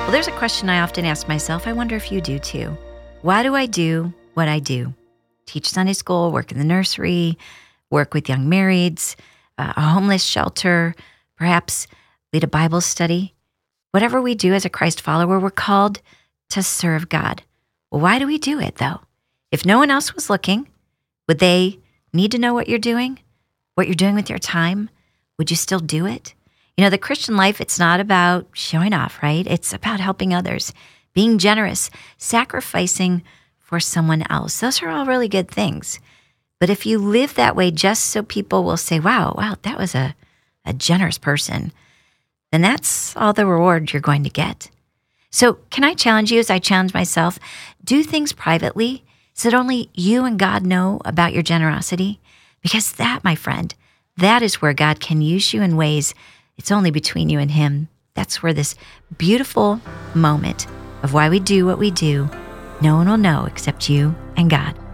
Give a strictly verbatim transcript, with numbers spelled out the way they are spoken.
Well, there's a question I often ask myself. I wonder if you do too. Why do I do what I do? Teach Sunday school, work in the nursery, work with young marrieds, uh, a homeless shelter, perhaps lead a Bible study. Whatever we do as a Christ follower, we're called to serve God. Well, why do we do it, though? If no one else was looking, would they need to know what you're doing, what you're doing with your time? Would you still do it? You know, the Christian life, it's not about showing off, right? It's about helping others, being generous, sacrificing for someone else. Those are all really good things. But if you live that way just so people will say, wow, wow, that was a, a generous person, then that's all the reward you're going to get. So can I challenge you as I challenge myself? Do things privately so that only you and God know about your generosity. Because that, my friend, that is where God can use you in ways it's only between you and Him. That's where this beautiful moment of why we do what we do, no one will know except you and God.